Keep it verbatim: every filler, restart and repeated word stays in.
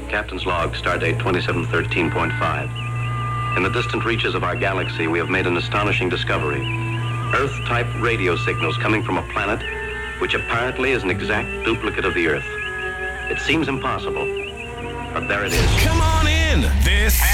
Captain's log, stardate twenty-seven thirteen point five. In the distant reaches of our galaxy, we have made an astonishing discovery. Earth-type radio signals coming from a planet which apparently is an exact duplicate of the Earth. It seems impossible, but there it is. Come on in. This